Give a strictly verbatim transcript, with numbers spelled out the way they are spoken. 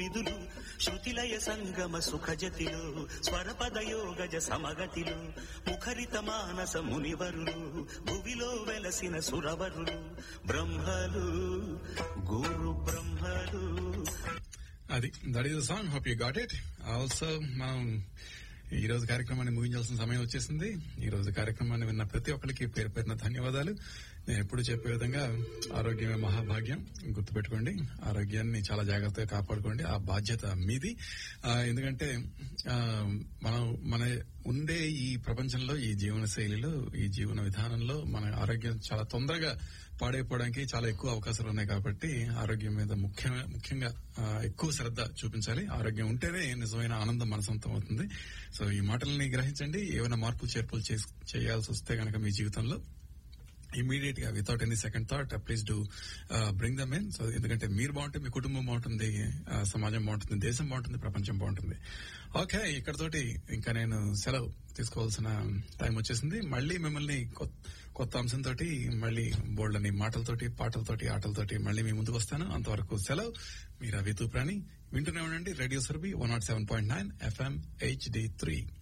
నిధులు శృతిలయ సంగమ సుఖజతిలో స్వరపదయోగజ సమగతిలో ముఖరిత మానస మునివరులు భువిలో వెలసిన సురవరులు బ్రహ్మలు గురు బ్రహ్మలు. అది that is the song. Hope you got it. Also మనం ఈ రోజు కార్యక్రమాన్ని ముగించాల్సిన సమయం వచ్చేసింది. ఈ రోజు కార్యక్రమాన్ని విన్న ప్రతి ఒక్కరికి పేరు పేరున ధన్యవాదాలు. నేను ఎప్పుడు చెప్పే విధంగా ఆరోగ్యమే మహాభాగ్యం. గుర్తుపెట్టుకోండి, ఆరోగ్యాన్ని చాలా జాగ్రత్తగా కాపాడుకోండి. ఆ బాధ్యత మీది. ఎందుకంటే మనం మన ఉండే ఈ ప్రపంచంలో, ఈ జీవన శైలిలో, ఈ జీవన విధానంలో మన ఆరోగ్యం చాలా తొందరగా పాడైపోవడానికి చాలా ఎక్కువ అవకాశాలు ఉన్నాయి. కాబట్టి ఆరోగ్యం మీద ముఖ్యంగా ముఖ్యంగా ఎక్కువ శ్రద్ధ చూపించాలి. ఆరోగ్యం ఉంటేనే నిజమైన ఆనందం మన సొంతం అవుతుంది. సో ఈ మాటల్ని గ్రహించండి. ఏమైనా మార్పు చేర్పులు చేయాల్సి వస్తే కనుక మీ జీవితంలో ఇమీడియట్ గా without any second thought please do bring them in. So ఎందుకంటే మీరు బాగుంటే మీ కుటుంబం బాగుంటుంది, సమాజం బాగుంటుంది, దేశం బాగుంటుంది, ప్రపంచం బాగుంటుంది. ఓకే, ఇక్కడతోటి ఇంకా నేను సెలవు తీసుకోవాల్సిన టైం వచ్చేసింది. మళ్ళీ మిమ్మల్ని కొత్త అంశంతో మళ్ళీ బోల్డ్ అని మాటలతోటి, పాటలతోటి, ఆటలతోటి మళ్ళీ మీ ముందుకు వస్తాను. అంతవరకు సెలవు. మీరు అవి తూప్రాని వింటూనే ఉండండి radio Surabhi one not seven point nine FM HD three.